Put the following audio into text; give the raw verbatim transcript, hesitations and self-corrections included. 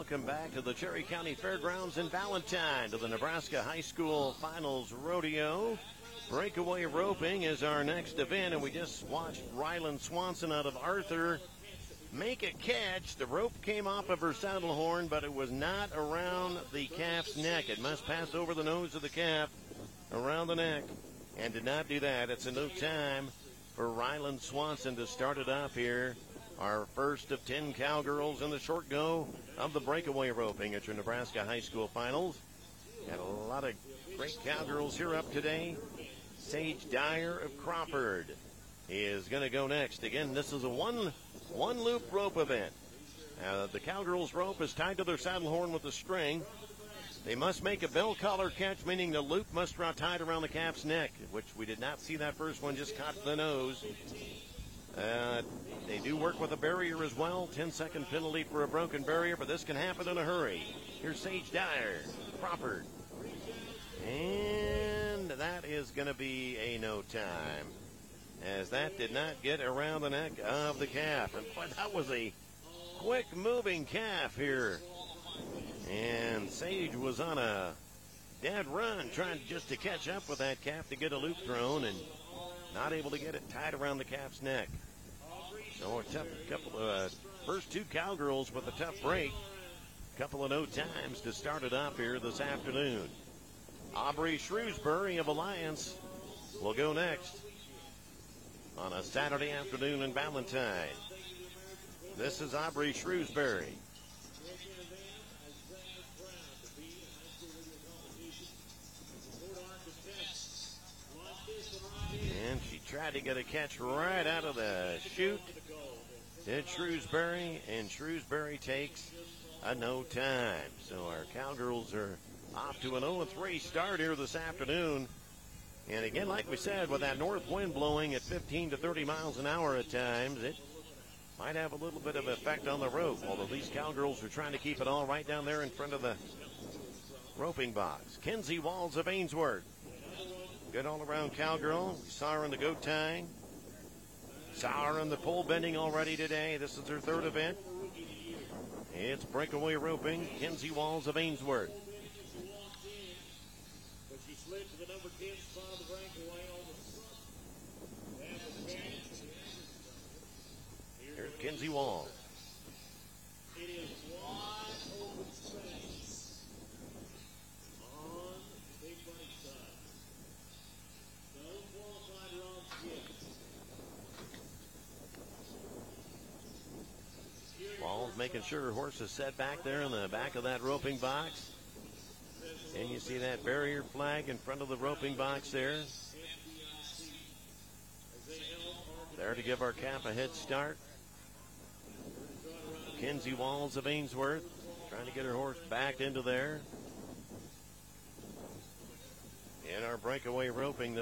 welcome back to the Cherry County Fairgrounds in Valentine to the Nebraska High School Finals Rodeo. Breakaway roping is our next event, and we just watched Ryland Swanson out of Arthur make a catch. The rope came off of her saddle horn, but it was not around the calf's neck. It must pass over the nose of the calf, around the neck, and did not do that. It's a no time for Ryland Swanson to start it off here. Our first of ten cowgirls in the short go of the breakaway roping at your Nebraska High School Finals. Got a lot of great cowgirls here up today. Sage Dyer of Crawford is going to go next. Again, this is a one, one loop rope event. Uh, the cowgirls' rope is tied to their saddle horn with a string. They must make a bell collar catch, meaning the loop must be tied around the calf's neck, which we did not see that first one, just caught the nose. Uh, they do work with a barrier as well. ten second penalty for a broken barrier, but this can happen in a hurry. Here's Sage Dyer, Crawford. And that is going to be a no time, as that did not get around the neck of the calf. And boy, that was a quick moving calf here. And Sage was on a dead run, trying just to catch up with that calf to get a loop thrown, and not able to get it tied around the calf's neck. So a tough couple of uh, first two cowgirls with a tough break. Couple of no times to start it off here this afternoon. Aubrey Shrewsbury of Alliance will go next on a Saturday afternoon in Valentine. This is Aubrey Shrewsbury. And she tried to get a catch right out of the chute. Did Shrewsbury, and Shrewsbury takes a no time. So our cowgirls are off to an oh three start here this afternoon. And again, like we said, with that north wind blowing at fifteen to thirty miles an hour at times, it might have a little bit of effect on the rope, although these cowgirls are trying to keep it all right down there in front of the roping box. Kenzie Walls of Ainsworth. Good all-around cowgirl. We saw her in the goat tying. Saw her in the pole bending already today. This is her third event. It's breakaway roping. Kenzie Walls of Ainsworth. Here's Kenzie Walls. Walls making sure her horse is set back there in the back of that roping box. And you see that barrier flag in front of the roping box there. There to give our calf a head start. Kenzie Walls of Ainsworth trying to get her horse backed into there. In our breakaway roping.